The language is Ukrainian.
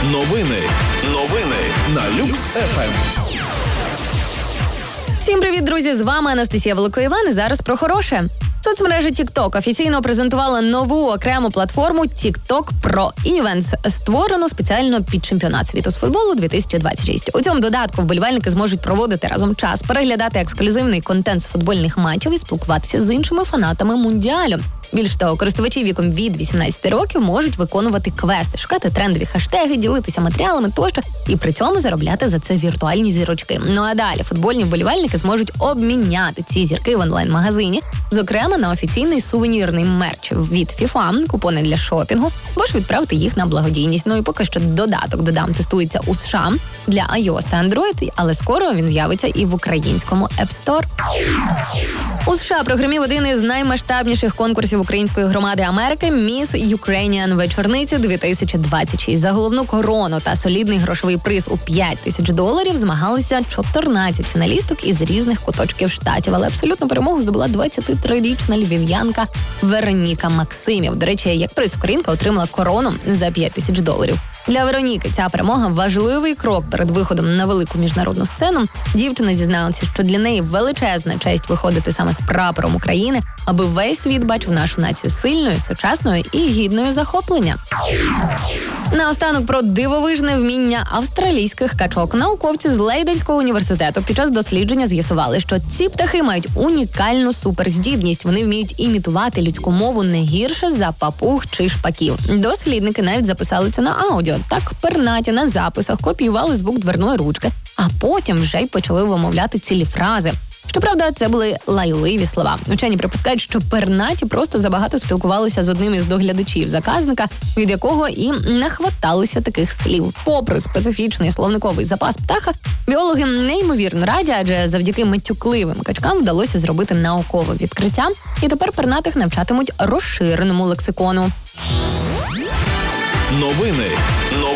Новини на Люкс ФМ. Всім привіт, друзі! З вами Анастасія Великоїван і зараз про хороше. Соцмережа TikTok офіційно презентувала нову окрему платформу TikTok Pro Events, створену спеціально під чемпіонат світу з футболу 2026. У цьому додатку вболівальники зможуть проводити разом час, переглядати ексклюзивний контент з футбольних матчів і спілкуватися з іншими фанатами Мундіалю. Більш того, користувачі віком від 18 років можуть виконувати квести, шукати трендові хештеги, ділитися матеріалами тощо і при цьому заробляти за це віртуальні зірочки. Ну а далі футбольні вболівальники зможуть обміняти ці зірки в онлайн-магазині, зокрема на офіційний сувенірний мерч від FIFA, купони для шопінгу, або ж відправити їх на благодійність. Ну і поки що додаток «Додам» тестується у США для iOS та Android, але скоро він з'явиться і в українському App Store. У США прогремів один із наймасштабніших конкурсів української громади Америки «Miss Ukrainian вечорниці 2026». За головну корону та солідний грошовий приз у $5000 змагалися 14 фіналісток із різних куточків штатів. Але абсолютну перемогу здобула 23-річна львів'янка Вероніка Максимів. До речі, як приз українка отримала корону за $5000. Для Вероніки ця перемога – важливий крок перед виходом на велику міжнародну сцену. Дівчина зізналася, що для неї величезна честь виходити саме з прапором України, аби весь світ бачив нашу націю сильною, сучасною і гідною захоплення. Наостанок про дивовижне вміння австралійських качок. Науковці з Лейденського університету під час дослідження з'ясували, що ці птахи мають унікальну суперздібність. Вони вміють імітувати людську мову не гірше за папуг чи шпаків. Дослідники навіть записали це на аудіо. Так пернаті на записах копіювали звук дверної ручки, а потім вже й почали вимовляти цілі фрази. Щоправда, це були лайливі слова. Учені припускають, що пернаті просто забагато спілкувалися з одним із доглядачів заказника, від якого і нахваталися таких слів. Попри специфічний словниковий запас птаха, біологи неймовірно раді, адже завдяки матюкливим качкам вдалося зробити наукове відкриття, і тепер пернатих навчатимуть розширеному лексикону. Новини